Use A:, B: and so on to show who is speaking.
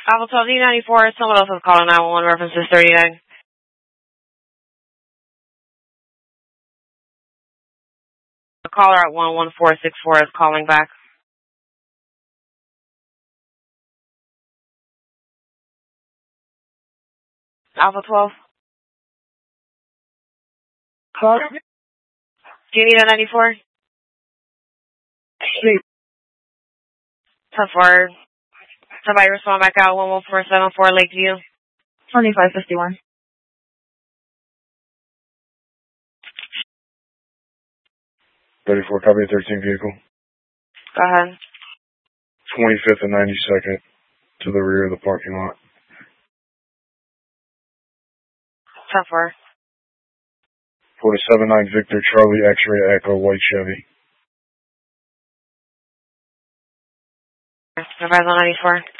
A: Alpha 12 D94, someone else is calling 911, reference is 39. The caller at 11464 is calling back. Alpha 12.
B: Call.
A: Do you need a 94?
B: Please.
A: 10-4. Somebody respond back out 11474 Lakeview.
B: 2551.
C: 34, copy a 13 vehicle.
A: Go ahead.
C: 25th and 92nd to the rear of the parking lot.
A: 10-4.
C: For the 79 Victor Charlie X-ray Echo white Chevy.
A: Advise on 94.